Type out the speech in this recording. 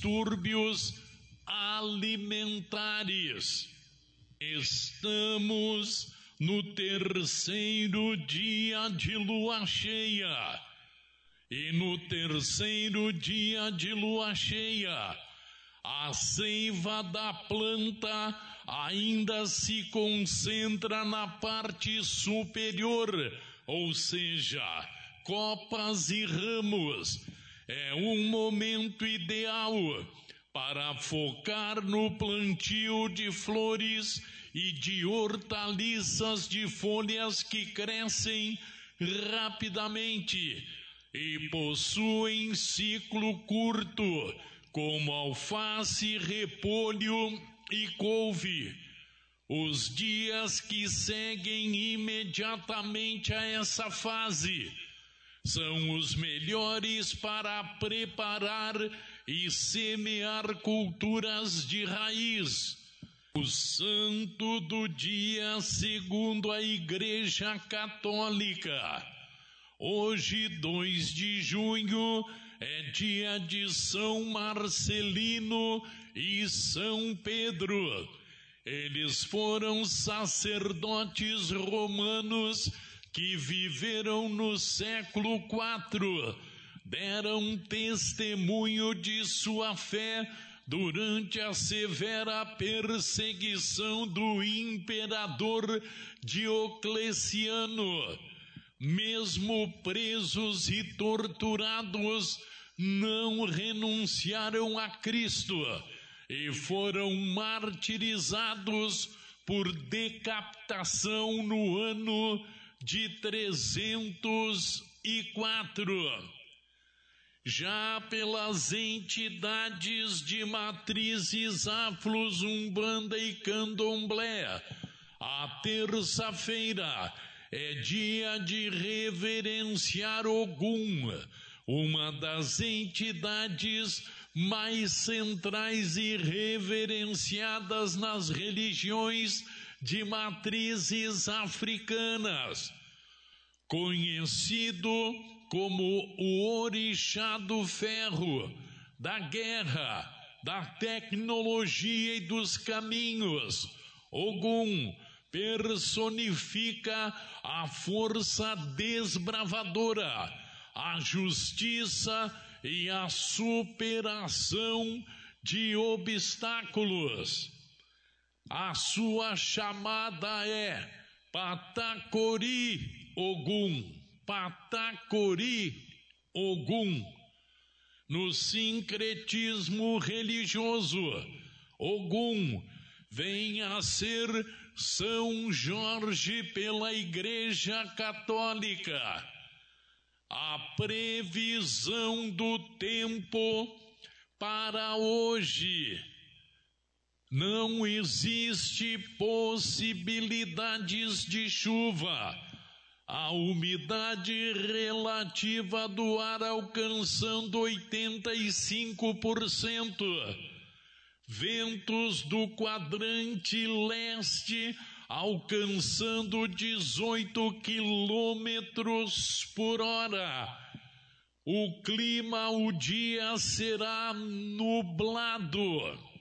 distúrbios alimentares. Estamos no terceiro dia de lua cheia. E no terceiro dia de lua cheia, a seiva da planta ainda se concentra na parte superior, ou seja, copas e ramos. É um momento ideal para focar no plantio de flores e de hortaliças de folhas que crescem rapidamente e possuem ciclo curto, como alface, repolho e couve. Os dias que seguem imediatamente a essa fase são os melhores para preparar e semear culturas de raiz. O santo do dia segundo a Igreja Católica. Hoje, 2 de junho, é dia de São Marcelino e São Pedro. Eles foram sacerdotes romanos que viveram no século IV, deram testemunho de sua fé durante a severa perseguição do imperador Diocleciano. Mesmo presos e torturados, não renunciaram a Cristo e foram martirizados por decapitação no ano de 304. Já pelas entidades de matrizes afros, umbanda e candomblé, a terça-feira é dia de reverenciar Ogum, uma das entidades mais centrais e reverenciadas nas religiões de matrizes africanas, conhecido como o orixá do ferro, da guerra, da tecnologia e dos caminhos. Ogum personifica a força desbravadora, a justiça e a superação de obstáculos. A sua chamada é Patacori Ogum, Patacori Ogum. No sincretismo religioso, Ogum vem a ser São Jorge pela Igreja Católica. A previsão do tempo para hoje: não existe possibilidades de chuva. A umidade relativa do ar alcançando 85%. Ventos do quadrante leste alcançando 18 quilômetros por hora. O clima, o dia será nublado.